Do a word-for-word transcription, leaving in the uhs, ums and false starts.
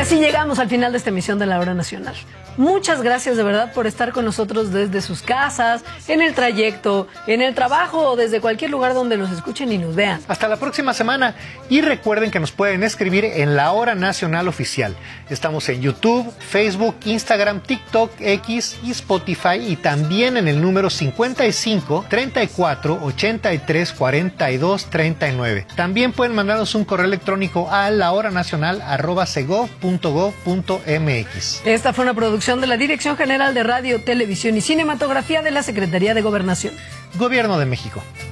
así llegamos al final de esta emisión de La Hora Nacional. Muchas gracias de verdad por estar con nosotros desde sus casas, en el trayecto, en el trabajo o desde cualquier lugar donde nos escuchen y nos vean. Hasta la próxima semana y recuerden que nos pueden escribir en La Hora Nacional Oficial. Estamos en YouTube, Facebook, Instagram, TikTok, X y Spotify y también en el número cincuenta y cinco, treinta y cuatro, ochenta y tres, cuarenta y dos, treinta y nueve. También pueden mandarnos un correo electrónico a lahoranacional arroba segov punto gov punto mx. Esta fue una producción de la Dirección General de Radio, Televisión y Cinematografía de la Secretaría de Gobernación. Gobierno de México.